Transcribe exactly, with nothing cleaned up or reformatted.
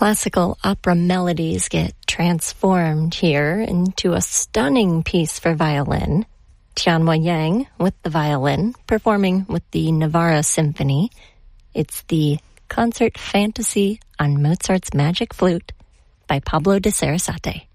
Classical opera melodies get transformed here into a stunning piece for violin. Tianhua Yang with the violin, performing with the Navarra Symphony. It's the Concert Fantasy on Mozart's Magic Flute by Pablo de Sarasate.